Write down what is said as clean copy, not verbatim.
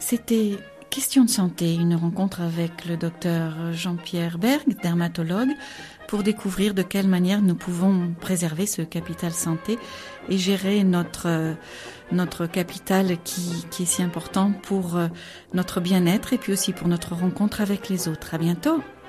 C'était Question de santé, une rencontre avec le docteur Jean-Pierre Berg, dermatologue, pour découvrir de quelle manière nous pouvons préserver ce capital santé et gérer notre capital qui est si important pour notre bien-être et puis aussi pour notre rencontre avec les autres. À bientôt.